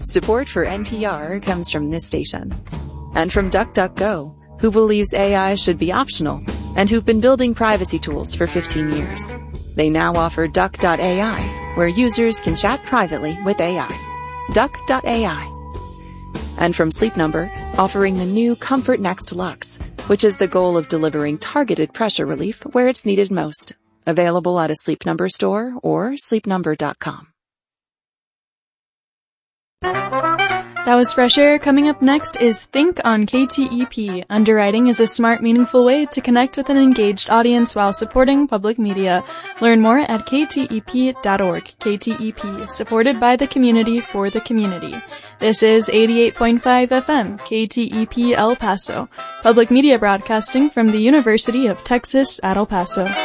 Support for NPR comes from this station. And from DuckDuckGo, who believes AI should be optional and who've been building privacy tools for 15 years. They now offer Duck.ai, where users can chat privately with AI. Duck.ai. And from Sleep Number, offering the new Comfort Next Luxe, which is the goal of delivering targeted pressure relief where it's needed most. Available at a Sleep Number store or sleepnumber.com. That was Fresh Air. Coming up next is Think on KTEP. Underwriting is a smart, meaningful way to connect with an engaged audience while supporting public media. Learn more at ktep.org. KTEP, supported by the community for the community. This is 88.5 FM, KTEP El Paso. Public media broadcasting from the University of Texas at El Paso.